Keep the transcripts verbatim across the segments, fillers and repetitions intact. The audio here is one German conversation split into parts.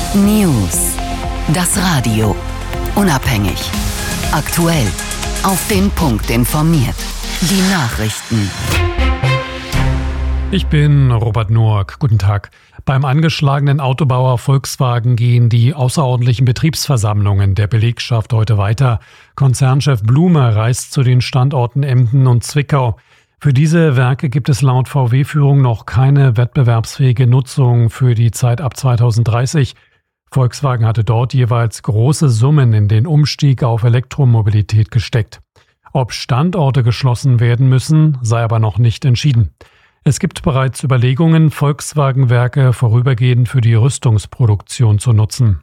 News. Das Radio. Unabhängig. Aktuell. Auf den Punkt informiert. Die Nachrichten. Ich bin Robert Noack. Guten Tag. Beim angeschlagenen Autobauer Volkswagen gehen die außerordentlichen Betriebsversammlungen der Belegschaft heute weiter. Konzernchef Blume reist zu den Standorten Emden und Zwickau. Für diese Werke gibt es laut V W-Führung noch keine wettbewerbsfähige Nutzung für die Zeit ab zweitausenddreißig. Volkswagen hatte dort jeweils große Summen in den Umstieg auf Elektromobilität gesteckt. Ob Standorte geschlossen werden müssen, sei aber noch nicht entschieden. Es gibt bereits Überlegungen, Volkswagen-Werke vorübergehend für die Rüstungsproduktion zu nutzen.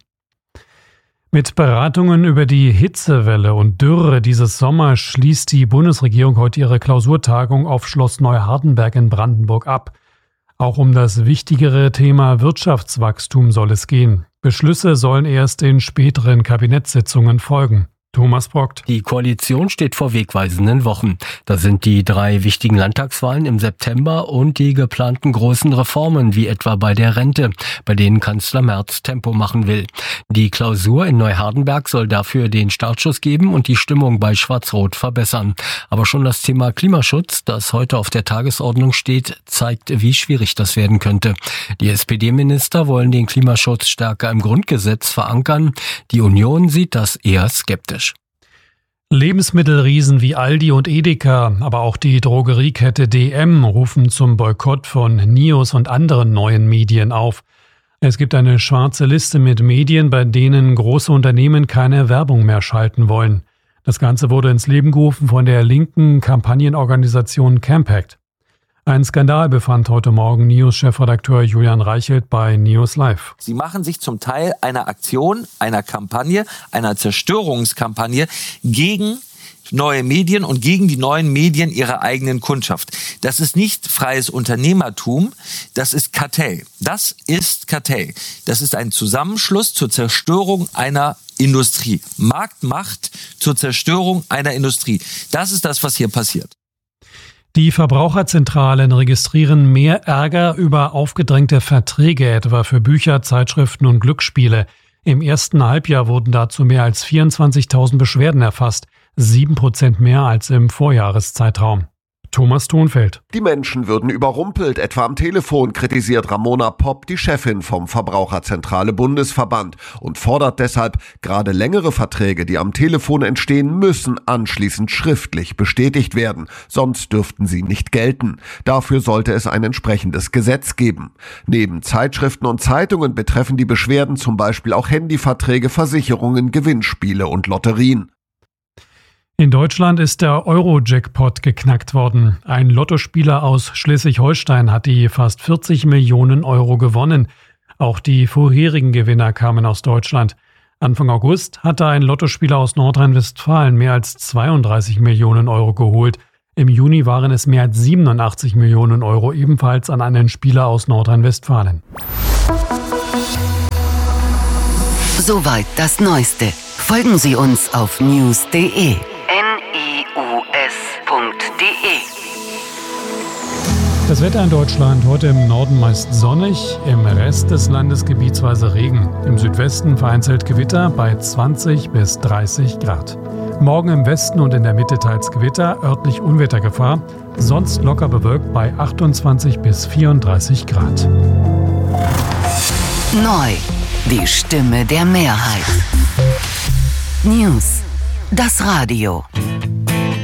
Mit Beratungen über die Hitzewelle und Dürre dieses Sommer schließt die Bundesregierung heute ihre Klausurtagung auf Schloss Neuhardenberg in Brandenburg ab. Auch um das wichtigere Thema Wirtschaftswachstum soll es gehen. Beschlüsse sollen erst in späteren Kabinettssitzungen folgen. Thomas Brockt. Die Koalition steht vor wegweisenden Wochen. Da sind die drei wichtigen Landtagswahlen im September und die geplanten großen Reformen, wie etwa bei der Rente, bei denen Kanzler Merz Tempo machen will. Die Klausur in Neuhardenberg soll dafür den Startschuss geben und die Stimmung bei Schwarz-Rot verbessern. Aber schon das Thema Klimaschutz, das heute auf der Tagesordnung steht, zeigt, wie schwierig das werden könnte. Die S P D-Minister wollen den Klimaschutz stärker im Grundgesetz verankern. Die Union sieht das eher skeptisch. Lebensmittelriesen wie Aldi und Edeka, aber auch die Drogeriekette D M rufen zum Boykott von Nios und anderen neuen Medien auf. Es gibt eine schwarze Liste mit Medien, bei denen große Unternehmen keine Werbung mehr schalten wollen. Das Ganze wurde ins Leben gerufen von der linken Kampagnenorganisation Campact. Ein Skandal befand heute Morgen News-Chefredakteur Julian Reichelt bei News Live. Sie machen sich zum Teil einer Aktion, einer Kampagne, einer Zerstörungskampagne gegen neue Medien und gegen die neuen Medien ihrer eigenen Kundschaft. Das ist nicht freies Unternehmertum, das ist Kartell. Das ist Kartell. Das ist ein Zusammenschluss zur Zerstörung einer Industrie. Marktmacht zur Zerstörung einer Industrie. Das ist das, was hier passiert. Die Verbraucherzentralen registrieren mehr Ärger über aufgedrängte Verträge, etwa für Bücher, Zeitschriften und Glücksspiele. Im ersten Halbjahr wurden dazu mehr als vierundzwanzigtausend Beschwerden erfasst, sieben Prozent mehr als im Vorjahreszeitraum. Thomas Thonfeld. Die Menschen würden überrumpelt, etwa am Telefon, kritisiert Ramona Popp, die Chefin vom Verbraucherzentrale Bundesverband, und fordert deshalb, gerade längere Verträge, die am Telefon entstehen, müssen anschließend schriftlich bestätigt werden, sonst dürften sie nicht gelten. Dafür sollte es ein entsprechendes Gesetz geben. Neben Zeitschriften und Zeitungen betreffen die Beschwerden zum Beispiel auch Handyverträge, Versicherungen, Gewinnspiele und Lotterien. In Deutschland ist der Euro-Jackpot geknackt worden. Ein Lottospieler aus Schleswig-Holstein hat die fast vierzig Millionen Euro gewonnen. Auch die vorherigen Gewinner kamen aus Deutschland. Anfang August hatte ein Lottospieler aus Nordrhein-Westfalen mehr als zweiunddreißig Millionen Euro geholt. Im Juni waren es mehr als siebenundachtzig Millionen Euro, ebenfalls an einen Spieler aus Nordrhein-Westfalen. Soweit das Neueste. Folgen Sie uns auf news punkt de. N-I-U-S punkt de. Das Wetter in Deutschland heute im Norden meist sonnig, im Rest des Landes gebietsweise Regen. Im Südwesten vereinzelt Gewitter bei zwanzig bis dreißig Grad. Morgen im Westen und in der Mitte teils Gewitter, örtlich Unwettergefahr. Sonst locker bewölkt bei achtundzwanzig bis vierunddreißig Grad. Neu. Die Stimme der Mehrheit. News. Das Radio.